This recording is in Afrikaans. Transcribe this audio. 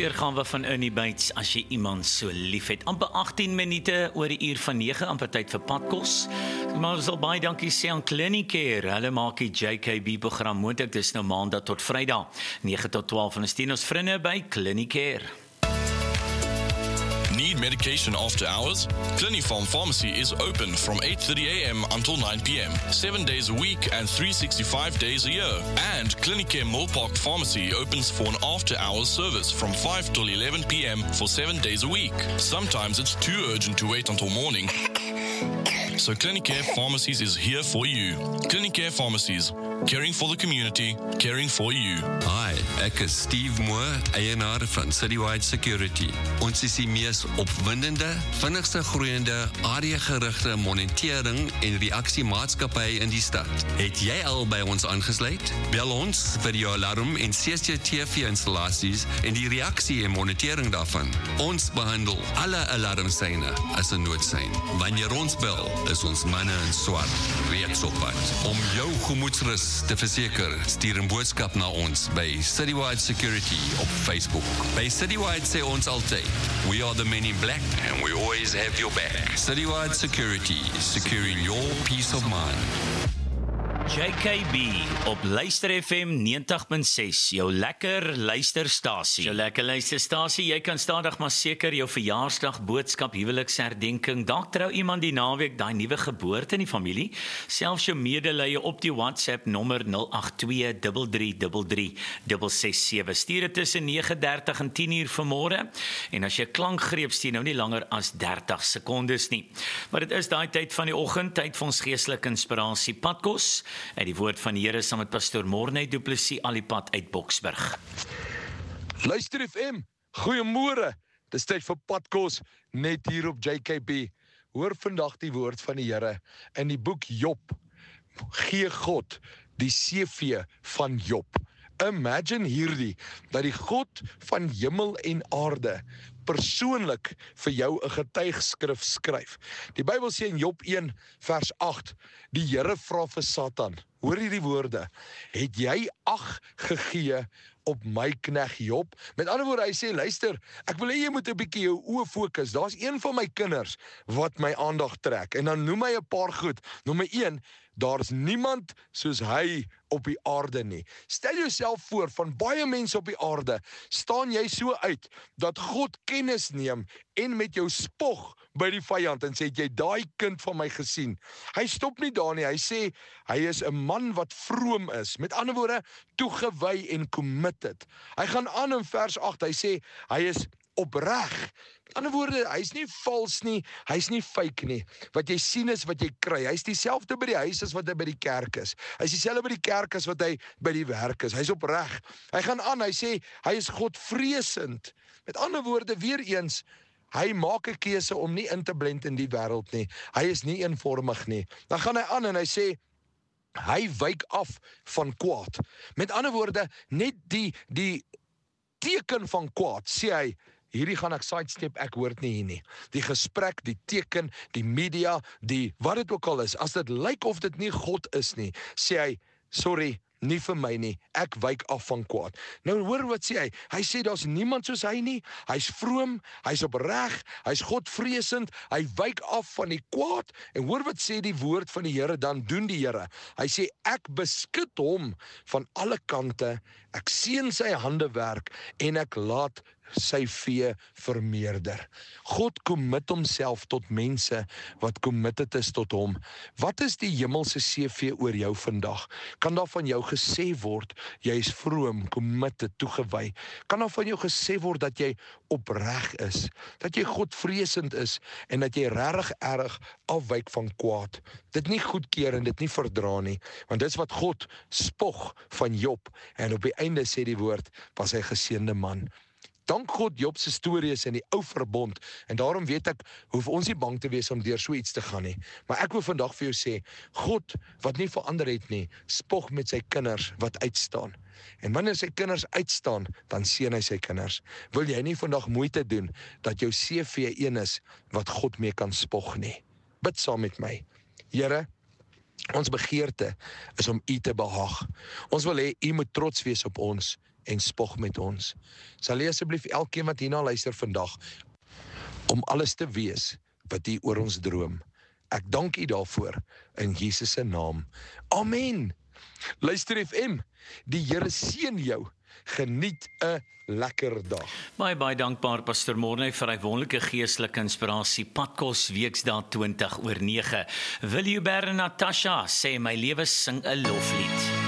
weergawe van Ernie Bates, as jy iemand so lief het. Amper 18 minute oor die uur van 9, amper tyd vir padkos. Maar ons sal baie dankie sê aan Clinicare. Hulle maak die JKB program moontlik. Dis nou maandag tot Vrydag, 9 tot 12. En ons dien ons vriende by Clinicare. Need medication after hours? Clinifarm Pharmacy is open from 8:30 a.m. until 9 p.m. 7 days a week and 365 days a year. And Clinicare Millpark Pharmacy opens for an after-hours service from 5 till 11 p.m. for 7 days a week. Sometimes it's too urgent to wait until morning. So Clinicare Pharmacies is here for you. Clinicare Pharmacies, caring for the community, caring for you. Hi, ek is Steve Moore, eienaar van Citywide Security. Ons is die mees opwindende, vinnigste groeiende, area-gerigte monitering en reaksiemaatskappy in die stad. Het jy al by ons aangesluit? Bel ons vir jou alarm en CCTV-installasies en die reaksie en monitering daarvan. Ons behandel alle alarmsyne as 'n noodsein. Wanneer ons bel, is ons manne in swart reeds op pad. Om jou gemoedsrus te verseker, stuur 'n boodskap na ons by Citywide Security op Facebook. By Citywide sê ons altyd, we are the men in black and we always have your back. Citywide Security, securing your peace of mind. JKB op Luister FM 90.6, jou lekker luisterstasie. Jou lekker luisterstasie, jy kan stadig maar seker jou verjaarsdag, boodskap, huweliksherdenking, dalk trou iemand die naweek, daai nuwe geboorte in die familie, selfs jou medelee op die WhatsApp nommer 082-333-667. Stuur dit tussen 9:30 en 10:00 vanmôre, en as jy klankgreep stuur nou nie langer as 30 sekondes nie. Maar dit is daai tyd van die oggend, tyd vir ons geestelike inspirasie, padkos, uit die woord van die Here saam met pastoor Morne Du Plessis Alipad uit Boksburg. Luister FM, goeiemôre. Dis tyd vir padkos net hier op JKB. Hoor vandag die woord van die Here in die boek Job. Gee God die CV van Job. Imagine hierdie, dat die God van hemel en aarde persoonlik vir jou 'n getuigskrif skryf. Die Bybel sê in Job 1 vers 8, die Here vra vir Satan, hoor hierdie woorde, het jy ag gegee op my knegt Job? Met ander woorde, hy sê, luister, ek wil hê jy moet 'n bietjie jou oë fokus. Daar's een van my kinders wat my aandag trek. En dan noem hy 'n paar goed. Nommer 1, daar's niemand soos hy op die aarde nie. Stel jouself voor, van baie mense op die aarde, staan jy so uit, dat God kennis neem en met jou spog by die vyand en sê, het jy daai kind van my gesien? Hy stop nie daar nie, hy sê, hy is 'n man wat vroom is. Met ander woorde, toegewy en committed. Hy gaan aan in vers 8, hy sê, hy is opreg. Met ander woorde, hy's nie vals nie, hy's nie fake nie. Wat jy sien is wat jy kry. Hy's dieselfde by die huis as wat hy by die kerk is. Hy's dieselfde by die kerk as wat hy by die werk is. Hy's opreg. Hy gaan aan, hy sê, hy is godvreesend. Met ander woorde, weer eens, hy maak 'n keuse om nie in te blend in die wêreld nie. Hy is nie eenvormig nie. Dan gaan hy aan en hy sê, hy wyk af van kwaad. Met ander woorde, net die teken van kwaad, sê hy, hierdie gaan ek sidestep, ek hoort nie hier nie. Die gesprek, die teken, die media, wat dit ook al is, as dit lyk of dit nie God is nie, sê hy, sorry, nie vir my nie, ek wyk af van kwaad. Nou hoor wat sê hy, hy sê daar's niemand soos hy nie, hy's vroom, hy's opreg, hy's godvreesend, hy wyk af van die kwaad, en hoor wat sê die woord van die Here, dan doen die Here, hy sê, ek beskut hom van alle kante, ek seën sy hande werk, en ek laat sy vee vermeerder. God commit homself tot mense wat committed is tot hom. Wat is die hemelse CV oor jou vandag? Kan daar van jou gesê word, jy is vroom, committed, toegewy? Kan daar van jou gesê word dat jy opreg is, dat jy godvreesend is, en dat jy regtig erg afwyk van kwaad? Dit nie goedkeur en dit nie verdra nie, want dit is wat God spog van Job, en op die einde sê die woord, was hy geseënde man. Dank God Job se storie is in die ou verbond, en daarom weet ek, hoef ons nie bang te wees om deur so iets te gaan nie. Maar ek wil vandag vir jou sê, God wat nie verander het nie, spog met sy kinders wat uitstaan. En wanneer sy kinders uitstaan, dan seën hy sy kinders. Wil jy nie vandag moeite doen, dat jou CV een is, wat God mee kan spog nie? Bid saam met my. Here, ons begeerte is om U te behaag. Ons wil hê U moet trots wees op ons. en spog met ons. Sal jy asseblief elkeen wat hierna luister vandag, om alles te wees wat U oor ons droom. Ek dank U daarvoor, in Jesus se naam. Amen. Luister FM, die Here seën jou. Geniet 'n lekker dag. Baie dankbaar Pastor Morne vir hy wonderlike geestelike inspirasie. Padkos Weksdae 20 oor 9. Wil jy Natasha sê my lewe sing 'n loflied.